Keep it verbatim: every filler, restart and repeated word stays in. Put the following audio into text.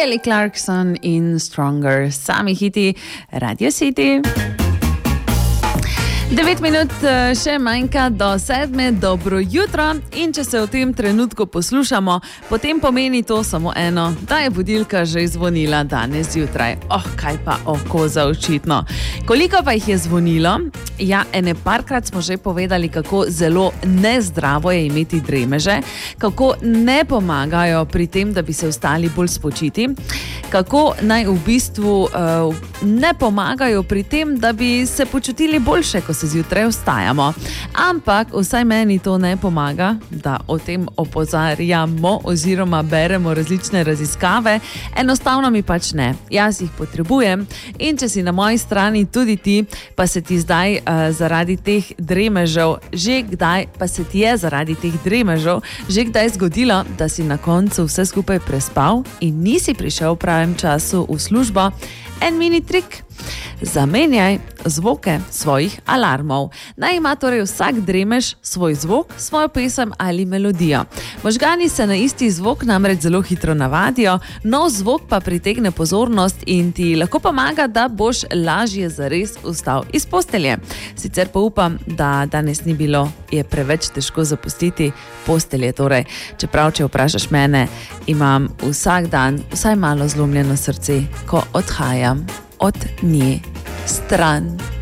Kelly Clarkson in Stronger, sami hiti Radio City. Devet minut še manjka do sedme, dobro jutro, in če se v tem trenutku poslušamo, potem pomeni to samo eno, da je budilka že zvonila danes zjutraj. Oh, kaj pa oko za očitno. Koliko pa jih je zvonilo? Ja, ene parkrat smo že povedali, kako zelo nezdravo je imeti dremeže, kako ne pomagajo pri tem, da bi se ostali bolj spočiti, kako naj v bistvu uh, ne pomagajo pri tem, da bi se počutili boljše, ko se zjutraj vstajamo. Ampak vsaj meni to ne pomaga, da o tem opozarjamo oziroma beremo različne raziskave. Enostavno mi pač ne. Jaz jih potrebujem in če si na moji strani tudi ti, pa se ti zdaj uh, zaradi teh dremežev, že kdaj pa se ti je zaradi teh dremežev, že kdaj zgodilo, da si na koncu vse skupaj prespal in nisi prišel v pravem času v službo, en mini trik. Zamenjaj zvoke svojih alarmov. Naj ima torej vsak dremež svoj zvok, svojo pesem ali melodijo. Možgani se na isti zvok namreč zelo hitro navadijo, nov zvok pa pritegne pozornost in ti lahko pomaga, da boš lažje zares vstal iz postelje. Sicer pa upam, da danes ni bilo, je preveč težko zapustiti postelje. Torej, čeprav če vprašaš mene, imam vsak dan vsaj malo zlomljeno srce, ko odhajam od nje stran.